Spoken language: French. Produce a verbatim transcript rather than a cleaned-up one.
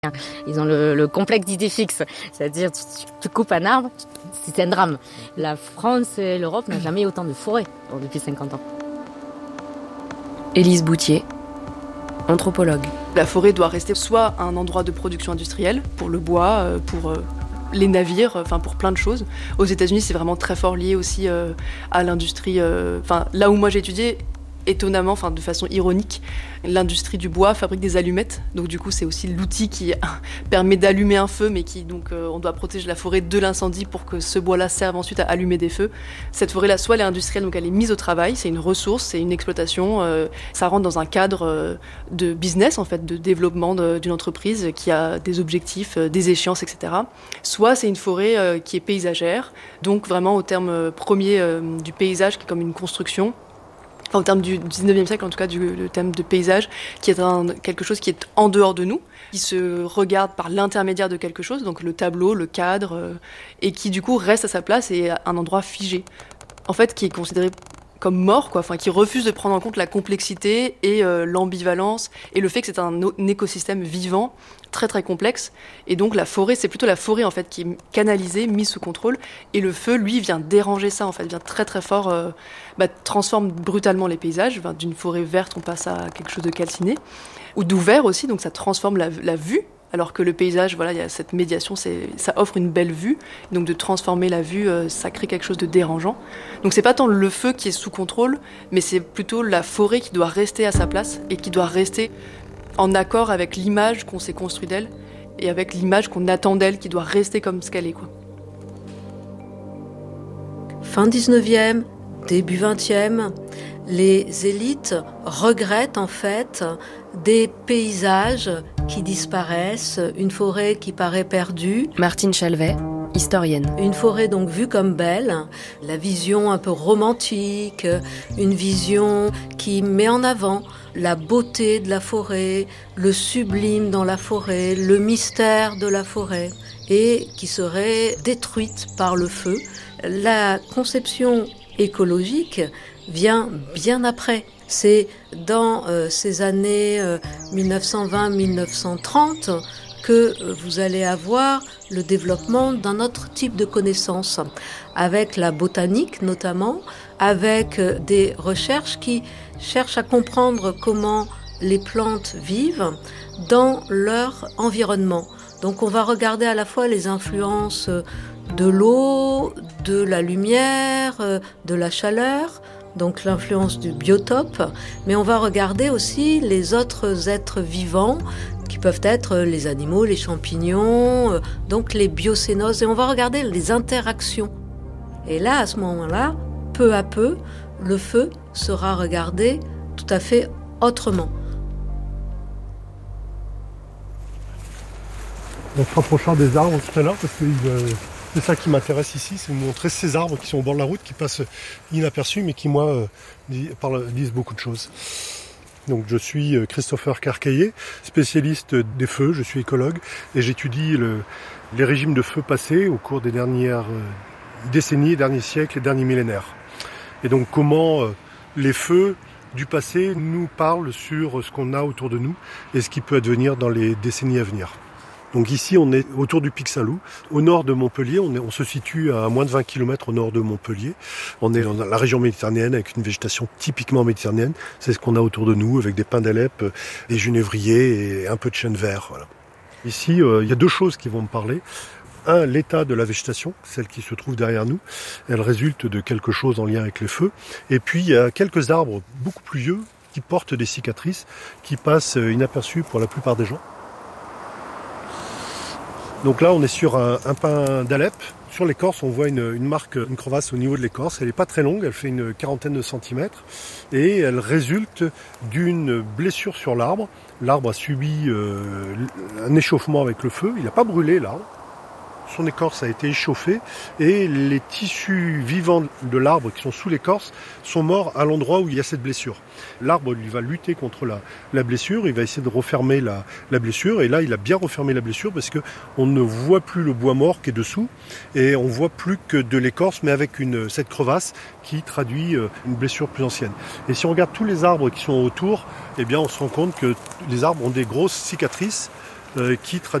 Ils ont le, le complexe d'idée fixe, c'est-à-dire tu, tu coupes un arbre, c'est un drame. La France et l'Europe n'ont jamais eu autant de forêts depuis cinquante ans. Élise Boutier, anthropologue. La forêt doit rester soit un endroit de production industrielle, pour le bois, pour les navires, enfin pour plein de choses. Aux États-Unis, c'est vraiment très fort lié aussi à l'industrie. Enfin, là où moi j'ai étudié, étonnamment, enfin de façon ironique, l'industrie du bois fabrique des allumettes. Donc du coup, c'est aussi l'outil qui permet d'allumer un feu, mais qui donc euh, on doit protéger la forêt de l'incendie pour que ce bois-là serve ensuite à allumer des feux. Cette forêt-là, soit elle est industrielle, donc elle est mise au travail, c'est une ressource, c'est une exploitation. Euh, ça rentre dans un cadre euh, de business en fait, de développement de, d'une entreprise qui a des objectifs, euh, des échéances, et cetera. Soit c'est une forêt euh, qui est paysagère, donc vraiment au terme premier euh, du paysage, qui est comme une construction. Enfin, au terme du dix-neuvième siècle, en tout cas, du, le thème de paysage, qui est un, quelque chose qui est en dehors de nous, qui se regarde par l'intermédiaire de quelque chose, donc le tableau, le cadre, euh, et qui du coup reste à sa place et à un endroit figé. En fait, qui est considéré comme mort, quoi, enfin, qui refuse de prendre en compte la complexité et euh, l'ambivalence, et le fait que c'est un, un écosystème vivant, très très complexe. Et donc la forêt, c'est plutôt la forêt en fait qui est canalisée, mise sous contrôle, et le feu, lui, vient déranger ça, en fait, vient très très fort, euh, bah, transforme brutalement les paysages. Enfin, d'une forêt verte, on passe à quelque chose de calciné, ou d'ouvert aussi, donc ça transforme la, la vue. Alors que le paysage, voilà, il y a cette médiation, c'est, ça offre une belle vue. Donc de transformer la vue, euh, ça crée quelque chose de dérangeant. Donc c'est pas tant le feu qui est sous contrôle, mais c'est plutôt la forêt qui doit rester à sa place et qui doit rester en accord avec l'image qu'on s'est construite d'elle et avec l'image qu'on attend d'elle, qui doit rester comme ce qu'elle est, quoi. Fin dix-neuvième, début vingtième, les élites regrettent en fait des paysages qui disparaissent, une forêt qui paraît perdue. Martine Chalvet, historienne. Une forêt donc vue comme belle, la vision un peu romantique, une vision qui met en avant la beauté de la forêt, le sublime dans la forêt, le mystère de la forêt, et qui serait détruite par le feu. La conception écologique vient bien après. C'est dans euh, ces années euh, dix-neuf cent vingt à dix-neuf cent trente que euh, vous allez avoir le développement d'un autre type de connaissance, avec la botanique notamment, avec euh, des recherches qui cherchent à comprendre comment les plantes vivent dans leur environnement. Donc on va regarder à la fois les influences de l'eau, de la lumière, de la chaleur, donc l'influence du biotope, mais on va regarder aussi les autres êtres vivants qui peuvent être les animaux, les champignons, donc les biocénoses, et on va regarder les interactions. Et là, à ce moment-là, peu à peu, le feu sera regardé tout à fait autrement. En se rapprochant des arbres tout à l'heure, parce que euh, c'est ça qui m'intéresse ici, c'est de montrer ces arbres qui sont au bord de la route, qui passent inaperçus, mais qui, moi, euh, disent beaucoup de choses. Donc, je suis Christopher Carcaillet, spécialiste des feux, je suis écologue, et j'étudie le, les régimes de feu passés au cours des dernières décennies, derniers siècles et derniers millénaires. Et donc, comment euh, les feux du passé nous parlent sur ce qu'on a autour de nous et ce qui peut advenir dans les décennies à venir. Donc ici, on est autour du Pic Saint-Loup, au nord de Montpellier. On, est, on se situe à moins de vingt kilomètres au nord de Montpellier. On est dans la région méditerranéenne avec une végétation typiquement méditerranéenne. C'est ce qu'on a autour de nous, avec des pins d'Alep, des genévriers et un peu de chêne vert. Voilà. Ici, euh, il y a deux choses qui vont me parler. Un, l'état de la végétation, celle qui se trouve derrière nous. Elle résulte de quelque chose en lien avec les feux. Et puis, il y a quelques arbres beaucoup plus vieux qui portent des cicatrices, qui passent inaperçus pour la plupart des gens. Donc là, on est sur un, un pin d'Alep. Sur l'écorce, on voit une, une marque, une crevasse au niveau de l'écorce. Elle n'est pas très longue, elle fait une quarantaine de centimètres. Et elle résulte d'une blessure sur l'arbre. L'arbre a subi euh, un échauffement avec le feu. Il n'a pas brûlé, l'arbre. Son écorce a été échauffée et les tissus vivants de l'arbre qui sont sous l'écorce sont morts à l'endroit où il y a cette blessure. L'arbre lui va lutter contre la, la blessure, il va essayer de refermer la, la blessure et là il a bien refermé la blessure parce qu'on ne voit plus le bois mort qui est dessous et on voit plus que de l'écorce mais avec une, cette crevasse qui traduit une blessure plus ancienne. Et si on regarde tous les arbres qui sont autour, eh bien on se rend compte que les arbres ont des grosses cicatrices euh, qui traditionnellement